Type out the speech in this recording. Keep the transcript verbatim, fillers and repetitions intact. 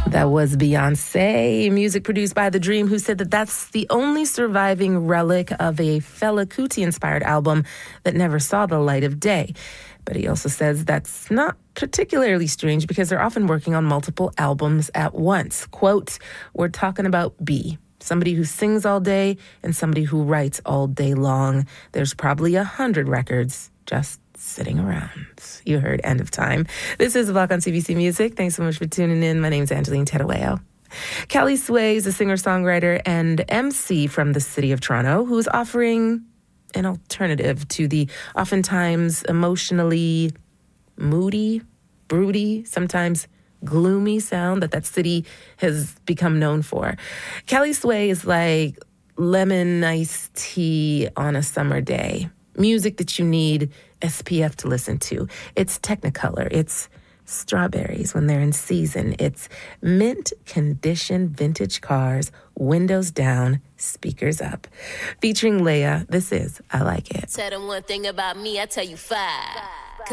That was Beyonce, music produced by The Dream, who said that that's the only surviving relic of a Fela Kuti-inspired album that never saw the light of day. But he also says that's not particularly strange because they're often working on multiple albums at once. Quote, we're talking about B, somebody who sings all day and somebody who writes all day long. There's probably a hundred records just sitting around. You heard End of Time. This is Block on C B C Music. Thanks so much for tuning in. My name's Angeline Terueo. Kelly Sway is a singer-songwriter and M C from the city of Toronto who's offering an alternative to the oftentimes emotionally moody, broody, sometimes gloomy sound that that city has become known for. Kelly Sway is like lemon iced tea on a summer day. Music that you need S P F to listen to. It's Technicolor. It's strawberries when they're in season. It's mint condition vintage cars, windows down, speakers up. Featuring Leia, this is I Like It. Tell them one thing about me, I tell you five.